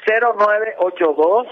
0982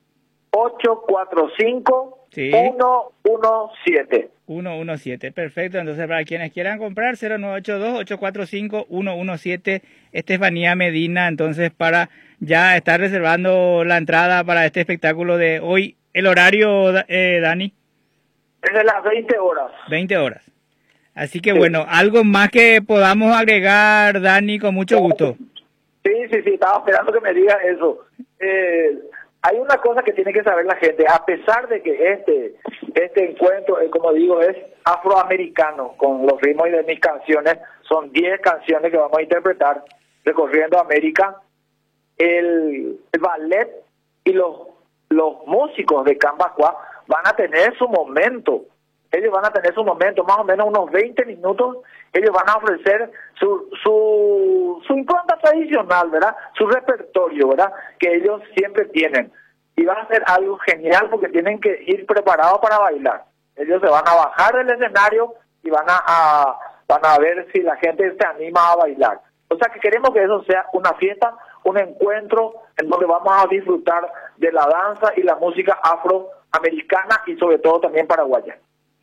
845 Sí. 117. 117, perfecto. Entonces, para quienes quieran comprar, 0982-845-117, Estefanía Medina, entonces, para ya estar reservando la entrada para este espectáculo de hoy. ¿El horario, Dani? Es de las 20 horas. 20 horas. Así que, Sí. bueno, algo más que podamos agregar, Dani, con mucho gusto. Sí, estaba esperando que me digas eso. Hay una cosa que tiene que saber la gente, a pesar de que este encuentro, como digo, es afroamericano, con los ritmos de mis canciones, son 10 canciones que vamos a interpretar recorriendo América, el ballet y los músicos de Cambacuá van a tener su momento. Ellos van a tener su momento, más o menos unos 20 minutos, ellos van a ofrecer su impronta tradicional, ¿verdad? Su repertorio, ¿verdad? Que ellos siempre tienen. Y va a ser algo genial porque tienen que ir preparados para bailar. Ellos se van a bajar del escenario y van a ver si la gente se anima a bailar. O sea que queremos que eso sea una fiesta, un encuentro en donde vamos a disfrutar de la danza y la música afroamericana y sobre todo también paraguaya.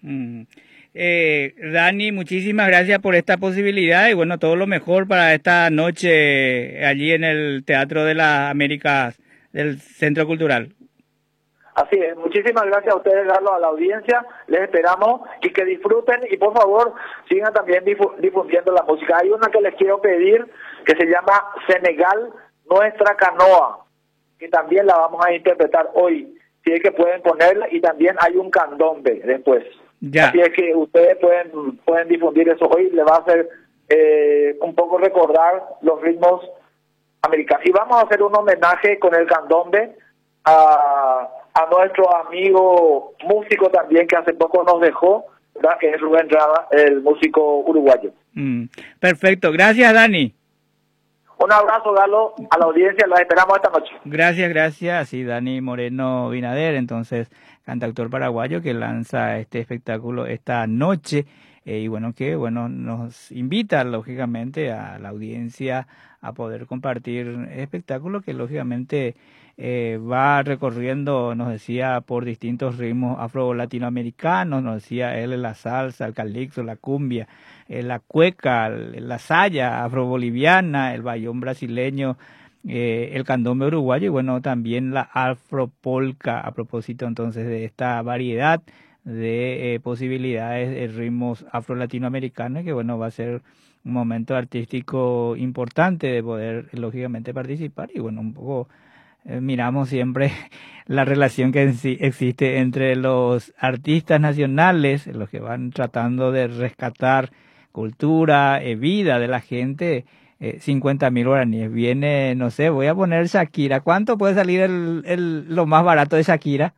Dani, muchísimas gracias por esta posibilidad y bueno, todo lo mejor para esta noche allí en el Teatro de las Américas del Centro Cultural. Así es, muchísimas gracias a ustedes, Carlos, a la audiencia, les esperamos y que disfruten y por favor sigan también difundiendo la música. Hay una que les quiero pedir que se llama Senegal, Nuestra Canoa, que también la vamos a interpretar hoy, si es que pueden ponerla, y también hay un candombe después. Ya. Así es que ustedes pueden difundir eso hoy, le va a hacer un poco recordar los ritmos americanos. Y vamos a hacer un homenaje con el candombe a nuestro amigo músico también que hace poco nos dejó, ¿verdad? Que es Rubén Rada, el músico uruguayo. Perfecto, gracias Dani. Un abrazo, Galo, a la audiencia, la esperamos esta noche. Gracias. Sí, Dani Moreno Binader, entonces cantautor paraguayo que lanza este espectáculo esta noche y que nos invita lógicamente a la audiencia a poder compartir espectáculo que lógicamente va recorriendo, nos decía, por distintos ritmos afro-latinoamericanos, nos decía él, la salsa, el calipso, la cumbia, la cueca, la saya afro-boliviana, el bayón brasileño, el candombe uruguayo y también la afropolca, a propósito entonces de esta variedad de posibilidades de ritmos afro-latinoamericanos que va a ser un momento artístico importante de poder lógicamente participar y un poco miramos siempre la relación que existe entre los artistas nacionales, los que van tratando de rescatar cultura, vida de la gente, 50.000 guaraníes. Viene, no sé, voy a poner Shakira. ¿Cuánto puede salir lo más barato de Shakira?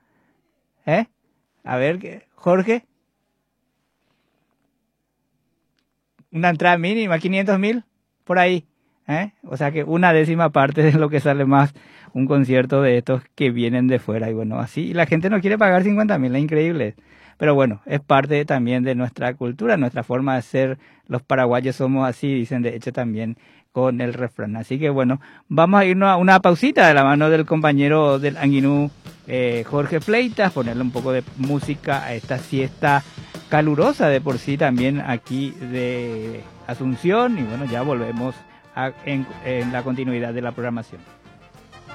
A ver, Jorge. Una entrada mínima, 500.000, por ahí. O sea que una décima parte de lo que sale más un concierto de estos que vienen de fuera. Y así, y la gente no quiere pagar 50.000, es increíble. Pero es parte también de nuestra cultura, nuestra forma de ser. Los paraguayos somos así, dicen de hecho también con el refrán. Así que vamos a irnos a una pausita de la mano del compañero del Anguinú, Jorge Fleitas, ponerle un poco de música a esta siesta calurosa de por sí también aquí de Asunción y ya volvemos en la continuidad de la programación.